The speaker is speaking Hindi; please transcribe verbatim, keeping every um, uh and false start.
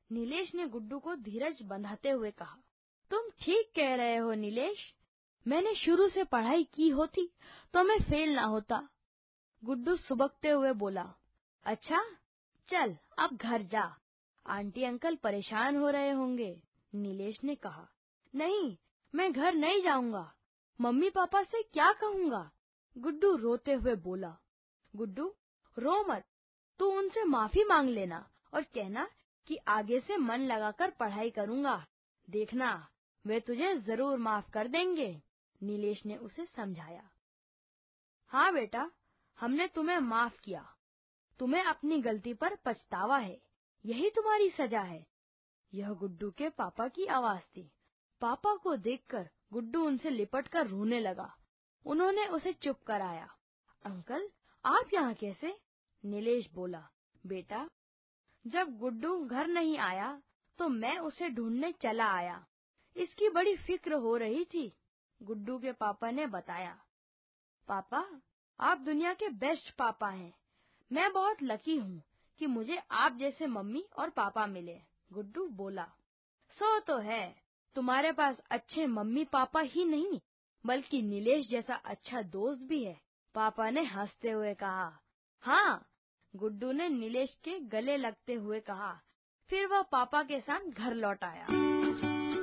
नीलेश ने गुड्डू को धीरज बंधाते हुए कहा, तुम ठीक कह रहे हो नीलेश, मैंने शुरू से पढ़ाई की होती तो मैं फेल ना होता। गुड्डू सुबकते हुए बोला, अच्छा चल अब घर जा, आंटी अंकल परेशान हो रहे होंगे। नीलेश ने कहा, नहीं मैं घर नहीं जाऊंगा, मम्मी पापा से क्या कहूँगा। गुड्डू रोते हुए बोला, गुड्डू रो मत, तू उनसे माफी मांग लेना और कहना कि आगे से मन लगाकर पढ़ाई करूँगा, देखना वे तुझे जरूर माफ कर देंगे। नीलेश ने उसे समझाया। हाँ बेटा, हमने तुम्हें माफ किया, तुम्हें अपनी गलती पर पछतावा है, यही तुम्हारी सजा है। यह गुड्डू के पापा की आवाज थी। पापा को देखकर गुड्डू उनसे लिपटकर रोने लगा। उन्होंने उसे चुप कराया। अंकल आप यहाँ कैसे? नीलेश बोला, बेटा जब गुड्डू घर नहीं आया तो मैं उसे ढूंढने चला आया, इसकी बड़ी फिक्र हो रही थी। गुड्डू के पापा ने बताया, पापा आप दुनिया के बेस्ट पापा हैं, मैं बहुत लकी हूँ कि मुझे आप जैसे मम्मी और पापा मिले। गुड्डू बोला, सो तो है, तुम्हारे पास अच्छे मम्मी पापा ही नहीं बल्कि नीलेश जैसा अच्छा दोस्त भी है। पापा ने हंसते हुए कहा। हाँ, गुड्डू ने नीलेश के गले लगते हुए कहा। फिर वह पापा के साथ घर लौट आया।